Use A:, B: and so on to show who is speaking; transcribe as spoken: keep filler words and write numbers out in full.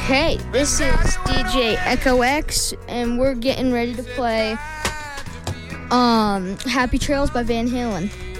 A: Hey, this is D J Echo X, and we're getting ready to play um, Happy Trails by Van Halen.